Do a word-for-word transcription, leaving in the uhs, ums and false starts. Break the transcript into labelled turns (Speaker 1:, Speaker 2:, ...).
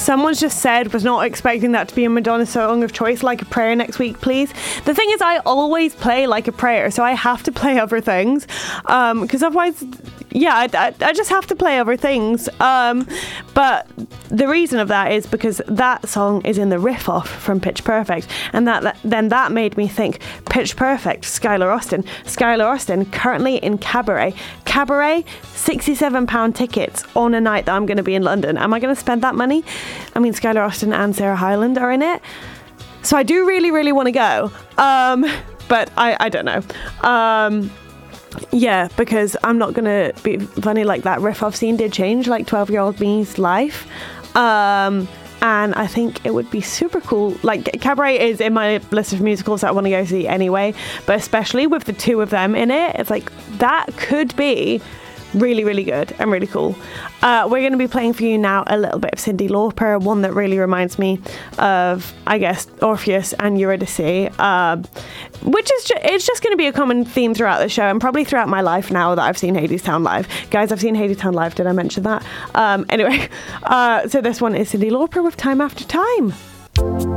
Speaker 1: Someone's just said, was not expecting that to be a Madonna song of choice, Like a Prayer, next week, please. The thing is, I always play Like a Prayer, so I have to play other things. Um, because otherwise, yeah, I, I, I just have to play other things. Um, but the reason of that is because that song is in the riff off from Pitch Perfect. And that, that then that made me think, Pitch Perfect, Skylar Austin. Skylar Austin, currently in Cabaret. Cabaret, sixty-seven pounds tickets on a night that I'm going to be in London. Am I going to spend that money? I mean, Skylar Austin and Sarah Hyland are in it. So I do really, really want to go. Um, but I, I don't know. Um, yeah, because I'm not going to be funny, like that riff I've seen did change like twelve-year-old me's life. Um, and I think it would be super cool. Like, Cabaret is in my list of musicals that I want to go see anyway. But especially with the two of them in it, it's like, that could be really, really good and really cool. Uh, we're going to be playing for you now a little bit of Cyndi Lauper, one that really reminds me of, I guess, Orpheus and Eurydice, uh, which is ju- it's just going to be a common theme throughout the show and probably throughout my life now that I've seen Hadestown live. Guys, I've seen Hadestown live. Did I mention that? Um, anyway, uh, so this one is Cyndi Lauper with Time After Time.